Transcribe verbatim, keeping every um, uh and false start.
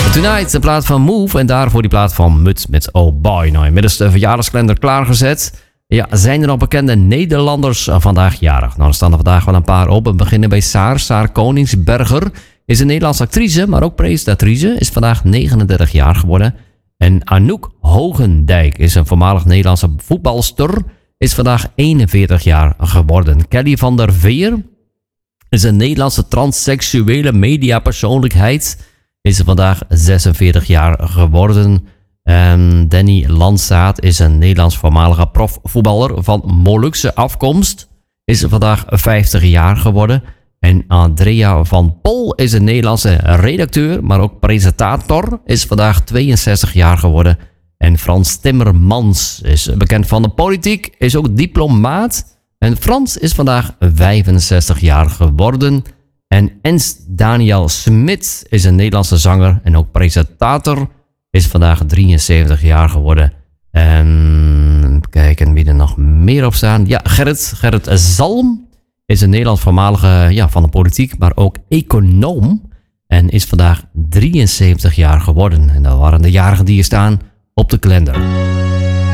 Tonight, de plaat van Move en daarvoor die plaat van Mut met Oh Boy. Nou, inmiddels de verjaardagskalender klaargezet. Ja, zijn er nog bekende Nederlanders vandaag jarig? Nou, er staan er vandaag wel een paar op. We beginnen bij Saar. Saar Koningsberger is een Nederlandse actrice, maar ook presentatrice. Is vandaag negenendertig jaar geworden. En Anouk Hogendijk is een voormalig Nederlandse voetbalster. Is vandaag eenenveertig jaar geworden. Kelly van der Veer is een Nederlandse transseksuele mediapersoonlijkheid. Is vandaag zesenveertig jaar geworden. En Danny Landsaat is een Nederlands voormalige profvoetballer van Molukse afkomst. Is vandaag vijftig jaar geworden. En Andrea van Pol is een Nederlandse redacteur, maar ook presentator. Is vandaag tweeënzestig jaar geworden. En Frans Timmermans is bekend van de politiek, is ook diplomaat. En Frans is vandaag vijfenzestig jaar geworden. En Ernst Daniel Smit is een Nederlandse zanger en ook presentator. Is vandaag drieënzeventig jaar geworden. En kijken wie er nog meer op staan. Ja, Gerrit, Gerrit Zalm is een Nederlands voormalige ja, van de politiek, maar ook econoom. En is vandaag drieënzeventig jaar geworden. En dat waren de jarigen die hier staan op de kalender.